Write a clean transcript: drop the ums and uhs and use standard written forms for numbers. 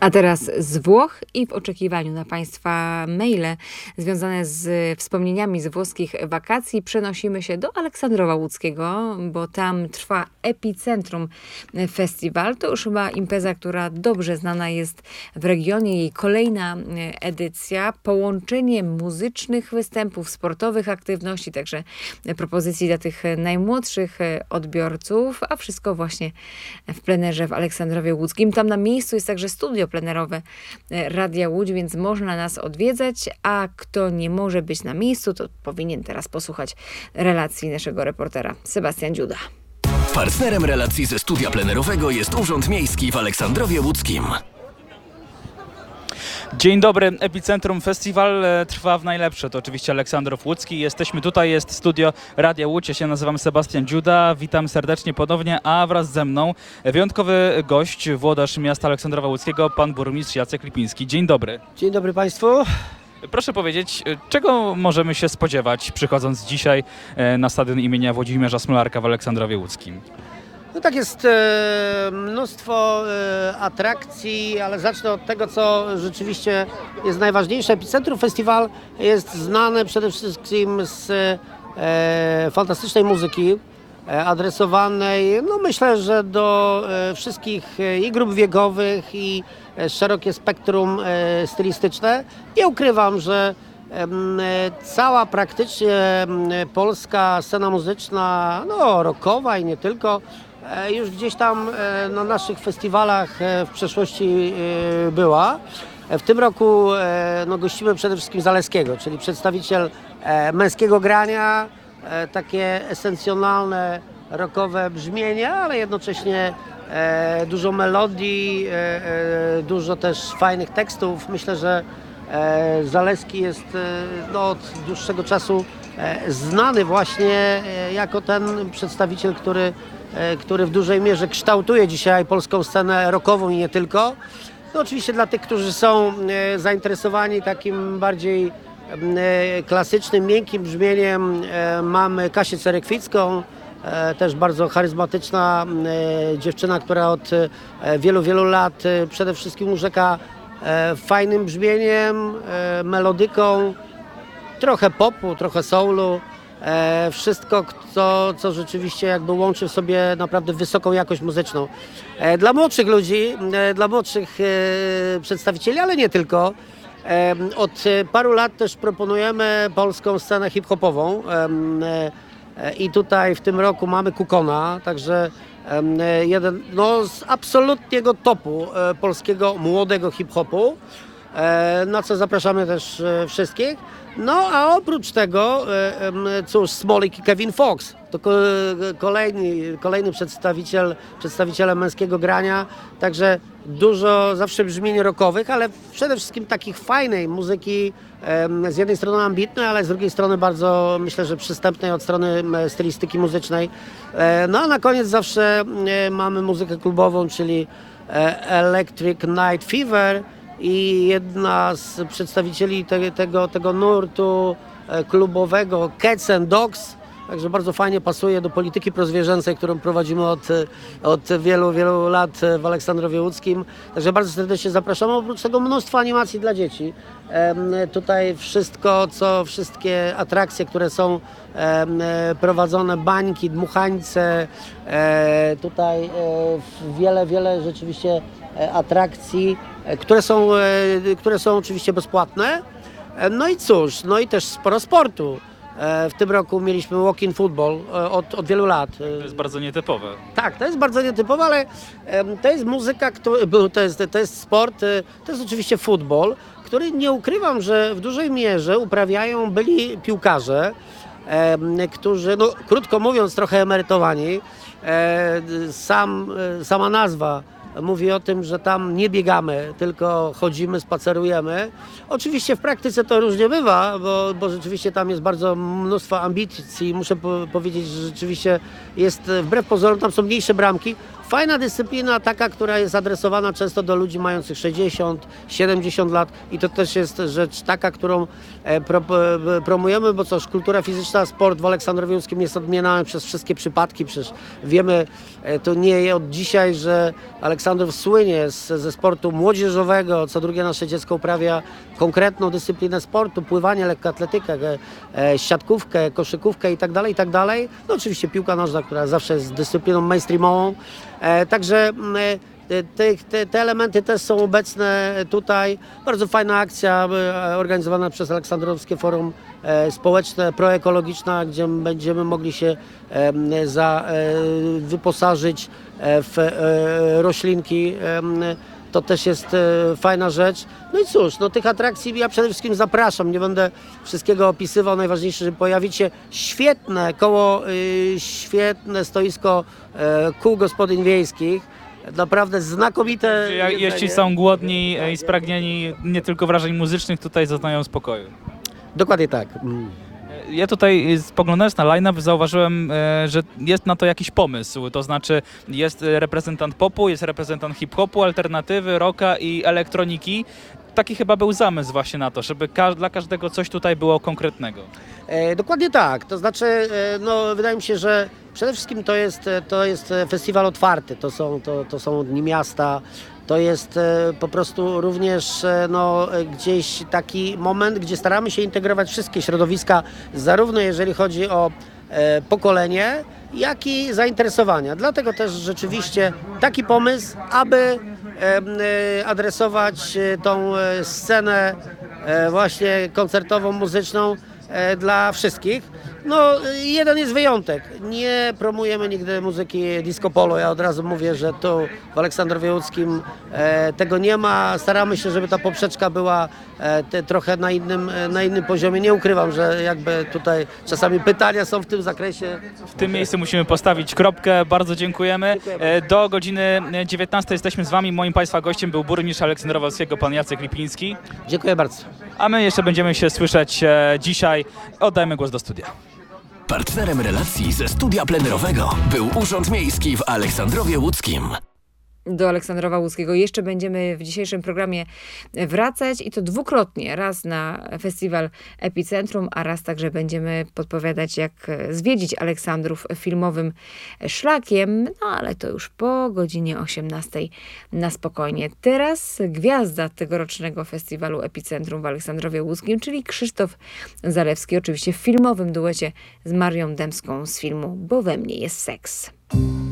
A teraz z Włoch i w oczekiwaniu na Państwa maile związane z wspomnieniami z włoskich wakacji przenosimy się do Aleksandrowa Łódzkiego, bo tam trwa Epicentrum Festiwal. To już chyba impreza, która dobrze znana jest w regionie. Jej kolejna edycja. Połączenie muzycznych występów, sportowych aktywności, także propozycji dla tych najmłodszych odbiorców, a wszystko właśnie w plenerze w Aleksandrowie Łódzkim. Tam na miejscu jest także studio plenerowe Radia Łódź, więc można nas odwiedzać, a kto nie może być na miejscu, to powinien teraz posłuchać relacji naszego reportera Sebastian Dziuda. Partnerem relacji ze studia plenerowego jest Urząd Miejski w Aleksandrowie Łódzkim. Dzień dobry, Epicentrum Festiwal trwa w najlepsze, to oczywiście Aleksandrów Łódzki. Jesteśmy tutaj, jest studio Radia Łódź, ja się nazywam Sebastian Dziuda, witam serdecznie ponownie, a wraz ze mną wyjątkowy gość, włodarz miasta Aleksandrowa Łódzkiego, pan burmistrz Jacek Lipiński. Dzień dobry. Dzień dobry Państwu. Proszę powiedzieć, czego możemy się spodziewać przychodząc dzisiaj na stadion imienia Włodzimierza Smolarka w Aleksandrowie Łódzkim? No tak, jest mnóstwo atrakcji, ale zacznę od tego, co rzeczywiście jest najważniejsze. Epicentrum Festiwal jest znane przede wszystkim z fantastycznej muzyki, adresowanej, no myślę, że do wszystkich i grup wiekowych, i szerokie spektrum stylistyczne. Nie ukrywam, że cała praktycznie polska scena muzyczna, no rockowa i nie tylko, już gdzieś tam na naszych festiwalach w przeszłości była. W tym roku no, gościmy przede wszystkim Zaleskiego, czyli przedstawiciel męskiego grania, takie esencjonalne, rockowe brzmienia, ale jednocześnie dużo melodii, dużo też fajnych tekstów. Myślę, że Zaleski jest no, od dłuższego czasu znany właśnie jako ten przedstawiciel, który w dużej mierze kształtuje dzisiaj polską scenę rockową i nie tylko. No, oczywiście dla tych, którzy są zainteresowani takim bardziej klasycznym, miękkim brzmieniem, mamy Kasię Cerekwicką, też bardzo charyzmatyczna dziewczyna, która od wielu, wielu lat przede wszystkim urzeka fajnym brzmieniem, melodyką, trochę popu, trochę soulu. Wszystko, co rzeczywiście jakby łączy w sobie naprawdę wysoką jakość muzyczną. Dla młodszych ludzi, dla młodszych przedstawicieli, ale nie tylko. Od paru lat też proponujemy polską scenę hip-hopową i tutaj w tym roku mamy Kukona, także jeden no, z absolutnego topu polskiego młodego hip-hopu, na co zapraszamy też wszystkich. No a oprócz tego, cóż, Smolik i Kevin Fox, to kolejny przedstawiciele męskiego grania, także dużo zawsze brzmień rockowych, ale przede wszystkim takich fajnej muzyki, z jednej strony ambitnej, ale z drugiej strony bardzo, myślę, że przystępnej od strony stylistyki muzycznej. No a na koniec zawsze mamy muzykę klubową, czyli Electric Night Fever, i jedna z przedstawicieli tego nurtu klubowego, Cats and Dogs, także bardzo fajnie pasuje do polityki prozwierzęcej, którą prowadzimy od wielu, wielu lat w Aleksandrowie Łódzkim. Także bardzo serdecznie zapraszamy. Oprócz tego mnóstwo animacji dla dzieci. Tutaj wszystkie atrakcje, które są prowadzone, bańki, dmuchańce, tutaj wiele rzeczywiście atrakcji, które są oczywiście bezpłatne. No i cóż, no i też sporo sportu. W tym roku mieliśmy walk-in football od wielu lat. To jest bardzo nietypowe. Tak, to jest bardzo nietypowe, ale to jest muzyka, to jest sport, to jest oczywiście futbol, który nie ukrywam, że w dużej mierze uprawiają byli piłkarze, którzy, no, krótko mówiąc, trochę emerytowani. Sama nazwa mówi o tym, że tam nie biegamy, tylko chodzimy, spacerujemy. Oczywiście w praktyce to różnie bywa, bo rzeczywiście tam jest bardzo mnóstwo ambicji. Muszę powiedzieć, że rzeczywiście jest, wbrew pozorom, tam są mniejsze bramki. fajna dyscyplina, taka, która jest adresowana często do ludzi mających 60, 70 lat i to też jest rzecz taka, którą promujemy, bo cóż, kultura fizyczna, sport w Aleksandrowie Łódzkim jest odmieniany przez wszystkie przypadki. Przecież wiemy, to nie od dzisiaj, że Aleksandrów słynie ze sportu młodzieżowego. Co drugie nasze dziecko uprawia konkretną dyscyplinę sportu, pływanie, lekkoatletykę, siatkówkę, koszykówkę i tak dalej. No oczywiście piłka nożna, która zawsze jest dyscypliną mainstreamową. Także te elementy też są obecne tutaj. Bardzo fajna akcja organizowana przez Aleksandrowskie Forum Społeczne, proekologiczne, gdzie będziemy mogli się wyposażyć w roślinki. To też jest fajna rzecz. No i cóż, no tych atrakcji ja przede wszystkim zapraszam. Nie będę wszystkiego opisywał. Najważniejsze, żeby pojawić się świetne koło, świetne stoisko kół gospodyń wiejskich. Naprawdę znakomite. Jeśli są głodni i spragnieni nie tylko wrażeń muzycznych, tutaj zaznają spokoju. Dokładnie tak. Ja tutaj spoglądając na line-up zauważyłem, że jest na to jakiś pomysł, to znaczy jest reprezentant popu, jest reprezentant hip-hopu, alternatywy, rocka i elektroniki. Taki chyba był zamysł właśnie na to, żeby dla każdego coś tutaj było konkretnego. Dokładnie tak, to znaczy no, wydaje mi się, że przede wszystkim to jest festiwal otwarty, to są Dni Miasta. To jest po prostu również no, gdzieś taki moment, gdzie staramy się integrować wszystkie środowiska, zarówno jeżeli chodzi o pokolenie, jak i zainteresowania. Dlatego też rzeczywiście taki pomysł, aby adresować tą scenę właśnie koncertową, muzyczną dla wszystkich. No, jeden jest wyjątek. Nie promujemy nigdy muzyki disco polo. Ja od razu mówię, że tu w Aleksandrowie Łódzkim tego nie ma. Staramy się, żeby ta poprzeczka była trochę na innym poziomie. Nie ukrywam, że jakby tutaj czasami pytania są w tym zakresie. W tym miejscu musimy postawić kropkę. Bardzo dziękujemy. Do godziny 19 jesteśmy z Wami. Moim Państwa gościem był burmistrz Aleksandrowa Łódzkiego, pan Jacek Lipiński. Dziękuję bardzo. A my jeszcze będziemy się słyszeć dzisiaj. Oddajmy głos do studia. Partnerem relacji ze studia plenerowego był Urząd Miejski w Aleksandrowie Łódzkim. Do Aleksandrowa Łódzkiego jeszcze będziemy w dzisiejszym programie wracać i to dwukrotnie. Raz na festiwal Epicentrum, a raz także będziemy podpowiadać, jak zwiedzić Aleksandrów filmowym szlakiem. No ale to już po godzinie 18 na spokojnie. Teraz gwiazda tegorocznego festiwalu Epicentrum w Aleksandrowie Łódzkim, czyli Krzysztof Zalewski, oczywiście w filmowym duecie z Marią Dębską z filmu Bo we mnie jest seks.